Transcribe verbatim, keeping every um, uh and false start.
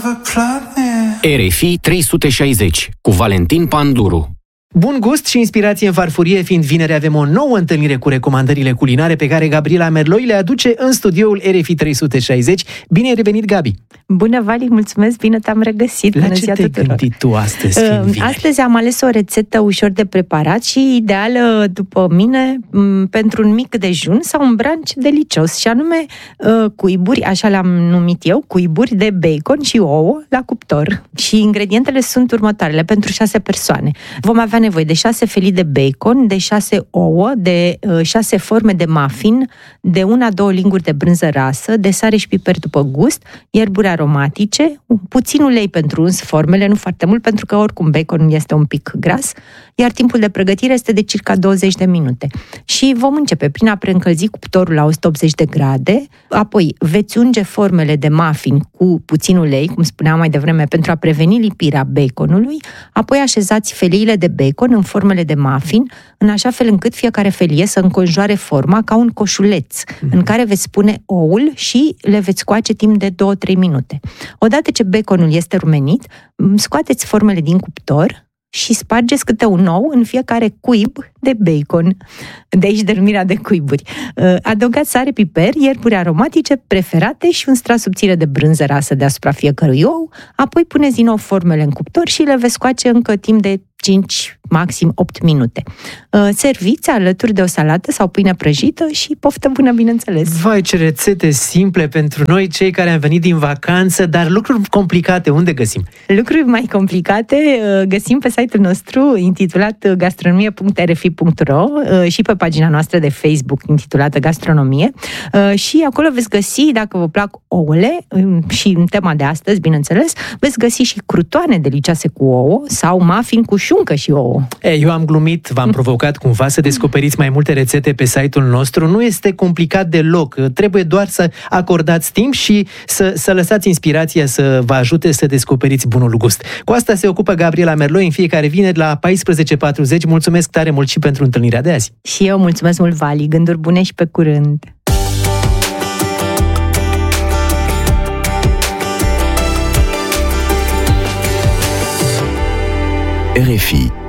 R F I trei sute șaizeci cu Valentin Panduru. Bun gust și inspirație în farfurie, fiind vineri avem o nouă întâlnire cu recomandările culinare pe care Gabriela Merloi le aduce în studioul R F I trei sute șaizeci. Bine ai revenit, Gabi! Bună, Vali, mulțumesc, bine te-am regăsit. La Bună ce ziua te-ai tuturor. gândit tu astăzi, fiind vineri? Astăzi am ales o rețetă ușor de preparat și ideală, după mine, pentru un mic dejun sau un brunch delicios, și anume cuiburi, așa le-am numit eu, cuiburi de bacon și ouă la cuptor. Și ingredientele sunt următoarele pentru șase persoane. Vom avea nevoie de șase felii de bacon, de șase ouă, de șase forme de muffin, de una-două linguri de brânză rasă, de sare și piper după gust, ierburi aromatice, puțin ulei pentru uns formele, nu foarte mult, pentru că oricum baconul este un pic gras, iar timpul de pregătire este de circa douăzeci de minute. Și vom începe prin a preîncălzi cuptorul la o sută optzeci de grade, apoi veți unge formele de muffin cu puțin ulei, cum spuneam mai devreme, pentru a preveni lipirea baconului, apoi așezați feliile de bacon în formele de muffin, în așa fel încât fiecare felie să înconjoare forma ca un coșuleț, mm-hmm. în care veți pune oul și le veți coace timp de două-trei minute. Odată ce baconul este rumenit, scoateți formele din cuptor și spargeți câte un ou în fiecare cuib de bacon. De aici denumirea de cuiburi. Adăugați sare, piper, ierburi aromatice preferate și un strat subțire de brânză rasă deasupra fiecărui ou, apoi puneți din nou formele în cuptor și le veți coace încă timp de cinci, maxim opt minute. Serviți alături de o salată sau pâine prăjită și poftă bună, bineînțeles. Vai, ce rețete simple pentru noi, cei care am venit din vacanță, dar lucruri complicate, unde găsim? Lucruri mai complicate găsim pe site-ul nostru intitulat gastronomie punct r f i punct r o și pe pagina noastră de Facebook intitulată Gastronomie, și acolo veți găsi, dacă vă plac ouăle, și în tema de astăzi, bineînțeles, veți găsi și crutoane delicioase cu ouă sau muffin cu șuncă și ouă. E, eu am glumit, v-am provocat cumva să descoperiți mai multe rețete pe site-ul nostru. Nu este complicat deloc. Trebuie doar să acordați timp și să, să lăsați inspirația să vă ajute să descoperiți bunul gust. Cu asta se ocupă Gabriela Merloi în fiecare vineri la paisprezece patruzeci. Mulțumesc tare mult și pentru întâlnirea de azi. Și eu mulțumesc mult, Vali. Gânduri bune și pe curând. R F I